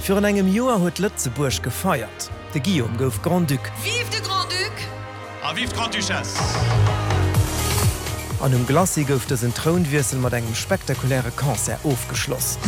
Für an engem Joer huet Lützeburg gefeiert. De Guillaume gouf Grand Duc. Vive de Grand Duc! Ah, vive Grand Duchesse! An dem Glassi gouf desen Thronwiesel mat engem spektakuläre Konzert aufgeschloss.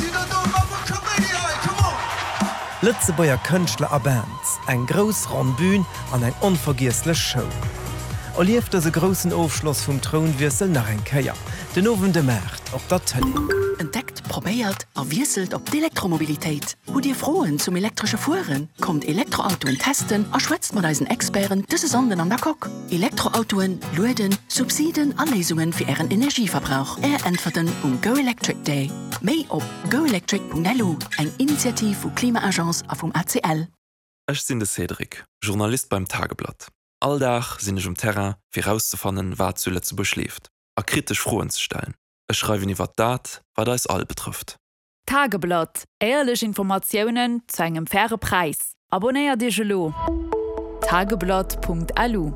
Lützebauer Künstler a Bands, eng gros Randbün an eng unvergiesslech Show. Lief se großen Aufschloss vom Thronwiesel nach en Keier. Den Owen de Märt op der Tele. Entdeckt, probiert, erwieselt op d'Elektromobilität. Wo Dir frohen zum elektrische Fuhren, kommt Elektroautoen testen, erschwätzt man eisen Experten dëse Sonden an der Kock. Elektroautoen, Luden, Subsiden, Anlesungen für ihren Energieverbrauch. Entferten Go Electric Day. Mei op goelectric.lu, eng Initiativ vu Klimaagenz a vum ACL. Ech sinn de Cedric, Journalist beim Tageblatt. Alldach sinn ich Terra fir rauszufannen, wat zu Lützeburg schläft. A kritisch Froen zu stellen. Ech schreiwen iwwer dat, wat da es all betrifft. Tageblatt. Ehrlich Informationen zu engem faire Preis. Abonnéier Di lo. Tageblatt.lu.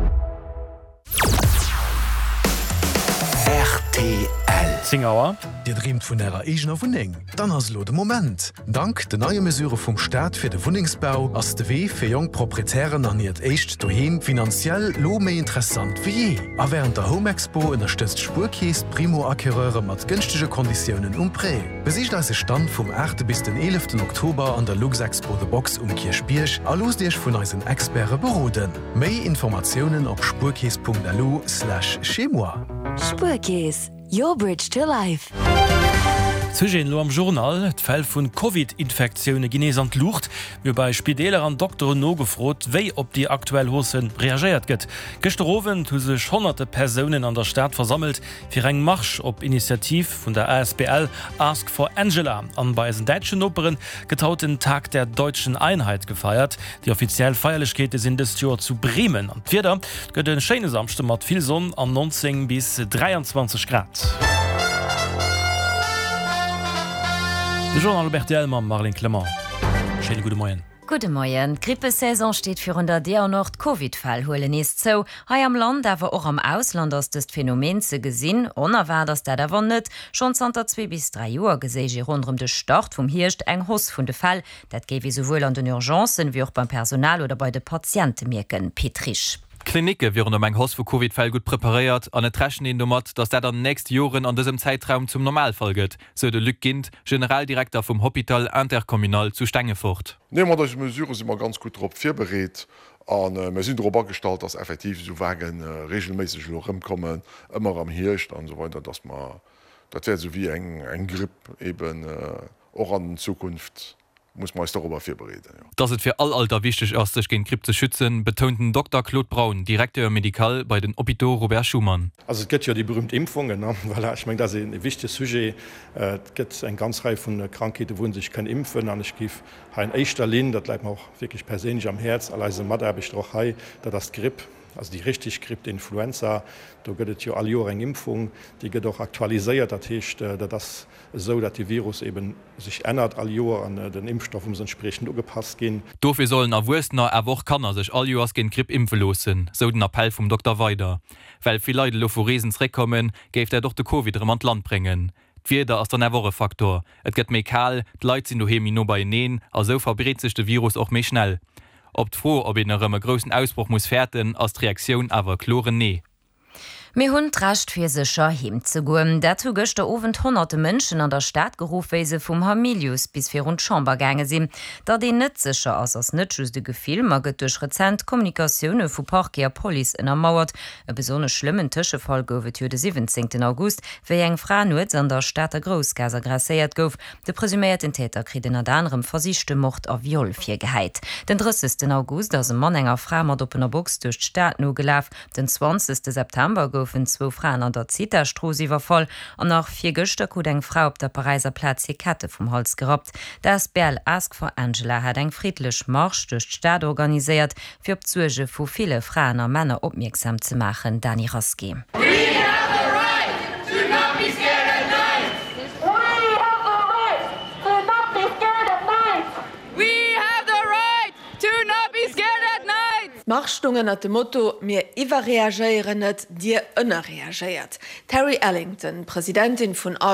RTL. Zingauer, Dir dreamt vun der eigener Wuning. Dann hast lo de Moment. Dank de neue Mesure vum Staat fir de Wuningsbau ass de Wee fir jong Proprietären an iert echt doheem finanziell lo méi interessant wie je. A während der Homexpo unterstützt Spurkies Primo-Acquereure mat günstige Konditionen Pré. Besicht als Stand vom 8. bis den 11. Oktober an der Luxexpo The Box Kirchbiersch a los Dich vun eisen Experte beroden. Méi Informationen op spurkies.lu/chemoi. Spurkies. Your bridge to life. Zugehen lo am Journal, d'Fäll vun Covid-Infektionune genesant Lucht, wie bei Spideler an Doktoren no gefrot, wéi op die aktuell Hossen reagiert gëtt. Gesterowen hu sech hunderte Personen an der Stadt versammelt, fir eng Marsch op Initiativ vun der ASBL Ask for Angela an bei deitschen Operen getauten Tag der deutschen Einheit gefeiert. Die offiziell Feierlichkeete sind des Jahr zu Bremen. An Vierter gëtt den Scheine Samste mat viel Sonn an 19 bis 23 Grad. De Journal Albert Elmer, Marlene Clement. Schönen guten Morgen. Guten Morgen. Grippesaison steht für unter der noch Covid-Fall holen ist so. Hier am Land, aber auch am Ausland ist das Phänomen zu gesehen. Unerwartet, dass der davon nicht. Schon seit 2 bis 3 Jahren gesehen ich rund um den Start vom Hirsch ein Haus von der Fall. Das gebe ich sowohl an den Urgenzen wie auch beim Personal oder bei den Patienten merken. Petrisch. Klinike wären um eng Haus vu Covid-Fall gut prepariert, an et Treschen in Nummer, dass der dann nächst Joren an diesem Zeitraum zum Normalfall geht, so de Lück Kind, Generaldirektor vom Hospital Interkommunal zu Stengefurt. Nehmen wir mesure sind immer ganz gut darauf vorbereitet an sind darüber gestaltet, dass effektiv so Wagen regelmäßig rumkommen, immer am Hirsch und so weiter, dass man das wäre so wie ein Grip eben auch an Zukunft. Muss man darüber vorbereiten. Ja. Dass es für all Alter wichtig ist, sich gegen Grippe zu schützen, betonten Dr. Claude Braun, Direktor Medikal bei den Hôpitaux Robert Schumann. Also es gibt ja die berühmten Impfungen, ne? Weil ich meine, das ist ein wichtiges Sujet. Es gibt eine ganze Reihe von Krankheiten, wo sich kein impfen kann. Ich gebe ein echter Lin, das bleibt mir auch wirklich persönlich am Herz. Also Mathe habe ich doch dass das Grippe. Also die richtig Grippe, die Influenza, da gibt es ja alle Jahre eine Impfung, die wird auch aktualisiert, das heißt, das so, dass die Virus eben sich ändert, alle Jahre an den Impfstoff entsprechend angepasst gehen. Dafür sollen auch Wurstner kann sich alle Jahre gegen Grippe impfen lassen, so den Appell vom Dr. Weider. Weil viele Leute Lophoresen zurückkommen, geht er doch die Covid ins Land bringen. Wieder ist der Nervore-Faktor. Es geht mehr kalt, die Leute sind daheim nur bei ihnen, also verbreitet sich der Virus auch mehr schnell. Ob froh, ob in einem großen Ausbruch muss fährten, als die Reaktion aber klare nee. Mir hund racht fir secher hemzugum. Dazu gocht der Ofent hunderte Mënschen an der Stadt Gerufweise vum Hamilius bis fir rund Chambergänge sinn. Da de nëtzecher ass nëtschus de Gefilmer gëtt duch Rezent Kommunikationune vu Parkia Poli ënnermauert. E besonne schlimmen Tëschefall goufet de 17. August, wéi eng Fra nuet an der Stadter Grosgaser grasséiert gouf. De presumierten Täter kriet en anderem versichte Mord a Viol fir geheit. Den 30. August ass em Mann enger Fra mat oppener Box duch d'Staat no gelaf. Den 20. September goufen 2 Frauen an der Zitterstrosiwer voll an nach 4 Göster gut eng Frau op der Pariser Platz hier Katte vom Holz gerobt. Das Bell Ask for Angela hat eng friedlech Marsch durch Staat organisiert, fir op Zuge vu viele Frauen an Männer opmerksam zu machen. Dani Roski. Marschstungen at dem Motto mir iwwer reagieren net Dir ënner reagiert. Terry Ellington, Präsidentin vun